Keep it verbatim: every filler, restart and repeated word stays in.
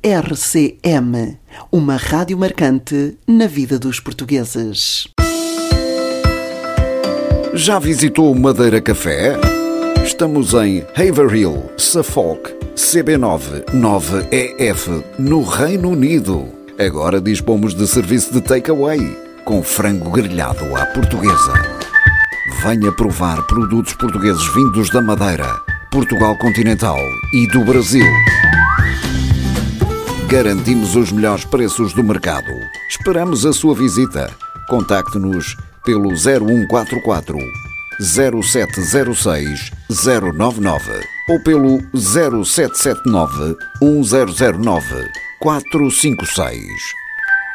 R C M, uma rádio marcante na vida dos portugueses. Já visitou Madeira Café? Estamos em Haverhill, Suffolk, C B nove nove E F, no Reino Unido. Agora dispomos de serviço de takeaway, com frango grelhado à portuguesa. Venha provar produtos portugueses vindos da Madeira, Portugal continental e do Brasil. Garantimos os melhores preços do mercado. Esperamos a sua visita. Contacte-nos pelo zero um quatro quatro, zero sete zero seis, zero nove nove ou pelo zero sete sete nove, um zero zero nove, quatro cinco seis.